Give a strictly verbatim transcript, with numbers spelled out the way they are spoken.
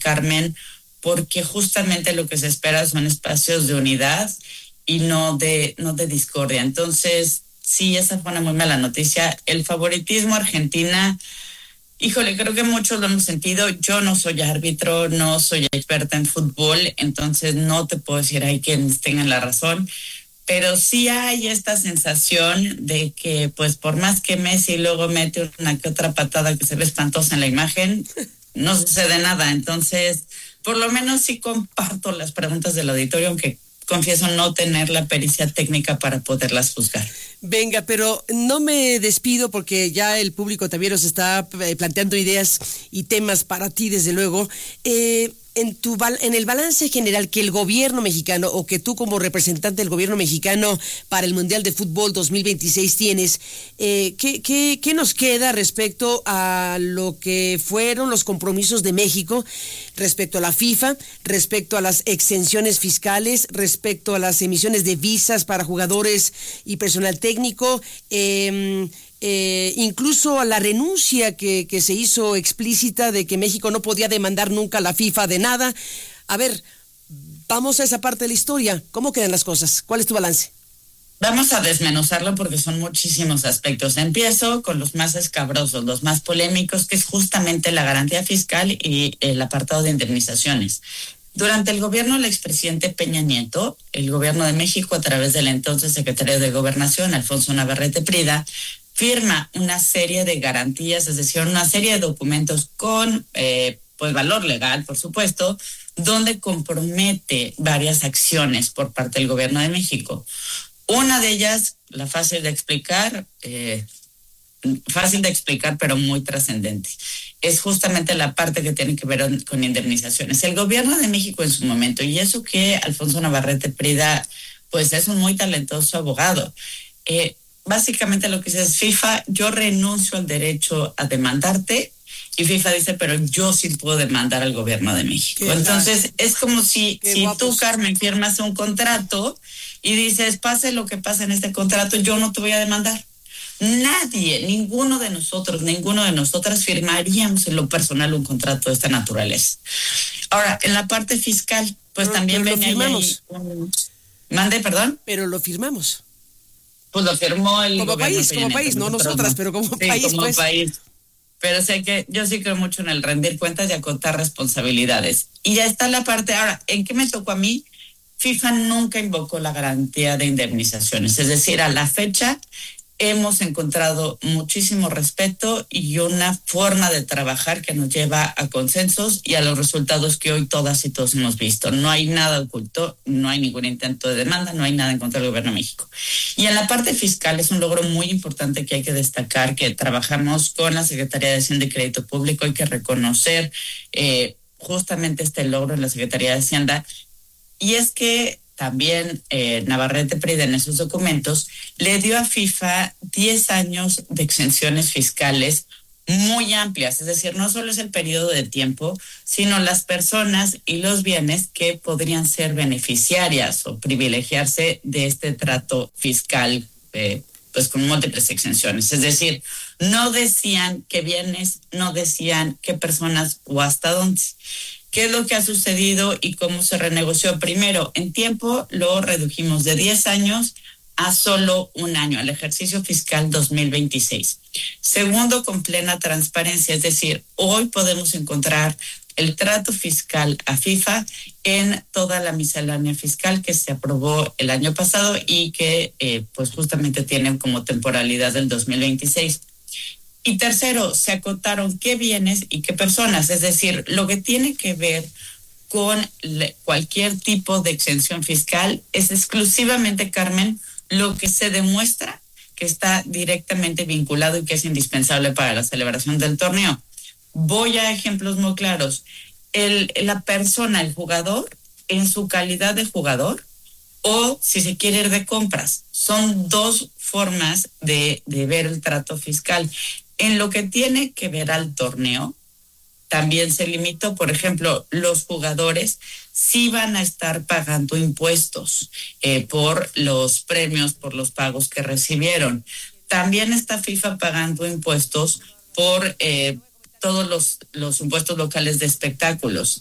Carmen, porque justamente lo que se espera son espacios de unidad y no de, no de discordia. Entonces, sí, esa fue una muy mala noticia. El favoritismo a Argentina, híjole, creo que muchos lo hemos sentido. Yo no soy árbitro, no soy experta en fútbol, entonces no te puedo decir hay quienes tengan la razón, pero sí hay esta sensación de que, pues, por más que Messi luego mete una que otra patada que se ve espantosa en la imagen, no sucede nada. Entonces, por lo menos sí comparto las preguntas del auditorio, aunque confieso no tener la pericia técnica para poderlas juzgar. Venga, pero no me despido porque ya el público también nos está planteando ideas y temas para ti, desde luego. Eh, en tu en el balance general que el gobierno mexicano, o que tú como representante del gobierno mexicano para el Mundial de Fútbol dos mil veintiséis tienes, eh, ¿qué, qué, ¿qué nos queda respecto a lo que fueron los compromisos de México, respecto a la FIFA, respecto a las exenciones fiscales, respecto a las emisiones de visas para jugadores y personal técnico, eh, Eh, incluso a la renuncia que, que se hizo explícita de que México no podía demandar nunca a la FIFA de nada? A ver, vamos a esa parte de la historia. ¿Cómo quedan las cosas? ¿Cuál es tu balance? Vamos a desmenuzarlo porque son muchísimos aspectos. Empiezo con los más escabrosos, los más polémicos, que es justamente la garantía fiscal y el apartado de indemnizaciones. Durante el gobierno del expresidente Peña Nieto, el gobierno de México, a través del entonces secretario de Gobernación, Alfonso Navarrete Prida, firma una serie de garantías, es decir, una serie de documentos con eh, pues valor legal, por supuesto, donde compromete varias acciones por parte del gobierno de México. Una de ellas, la fácil de explicar, eh, fácil de explicar, pero muy trascendente, es justamente la parte que tiene que ver con indemnizaciones. El gobierno de México en su momento, y eso que Alfonso Navarrete Prida, pues es un muy talentoso abogado, eh, básicamente lo que dice es: FIFA, yo renuncio al derecho a demandarte, y FIFA dice, pero yo sí puedo demandar al gobierno de México. Qué Entonces tal. Es como si, si tú, Carmen, firmas un contrato y dices, pase lo que pase en este contrato, yo no te voy a demandar. Nadie, ninguno de nosotros, ninguno de nosotras firmaríamos en lo personal un contrato de esta naturaleza. Ahora, en la parte fiscal, pues pero, también pero venía lo firmamos. Un... Mande, perdón. Pero lo firmamos. Pues lo firmó el como gobierno. País, como país, no nosotras, no. pero como sí, país, como pues. país. Pero sé que yo sí creo mucho en el rendir cuentas y acotar responsabilidades. Y ya está la parte. Ahora, ¿en qué me tocó a mí? FIFA nunca invocó la garantía de indemnizaciones. Es decir, a la fecha hemos encontrado muchísimo respeto y una forma de trabajar que nos lleva a consensos y a los resultados que hoy todas y todos hemos visto. No hay nada oculto, no hay ningún intento de demanda, no hay nada en contra del gobierno de México. Y en la parte fiscal es un logro muy importante que hay que destacar, que trabajamos con la Secretaría de Hacienda y Crédito Público. Hay que reconocer eh, justamente este logro en la Secretaría de Hacienda, y es que también eh, Navarrete Prida en esos documentos le dio a FIFA diez años de exenciones fiscales muy amplias. Es decir, no solo es el periodo de tiempo, sino las personas y los bienes que podrían ser beneficiarias o privilegiarse de este trato fiscal, eh, pues con múltiples exenciones. Es decir, no decían qué bienes, no decían qué personas o hasta dónde. ¿Qué es lo que ha sucedido y cómo se renegoció? Primero, en tiempo lo redujimos de diez años a solo un año, al ejercicio fiscal dos mil veintiséis. Segundo, con plena transparencia, es decir, hoy podemos encontrar el trato fiscal a FIFA en toda la miscelánea fiscal que se aprobó el año pasado y que eh, pues justamente tiene como temporalidad del dos mil veintiséis. Y tercero, se acotaron qué bienes y qué personas, es decir, lo que tiene que ver con le, cualquier tipo de exención fiscal es exclusivamente, Carmen, lo que se demuestra que está directamente vinculado y que es indispensable para la celebración del torneo. Voy a ejemplos muy claros. El, la persona, el jugador, en su calidad de jugador, o si se quiere ir de compras. Son dos formas de, de ver el trato fiscal. En lo que tiene que ver al torneo, también se limitó, por ejemplo, los jugadores sí van a estar pagando impuestos eh, por los premios, por los pagos que recibieron. También está FIFA pagando impuestos por eh, todos los, los impuestos locales de espectáculos.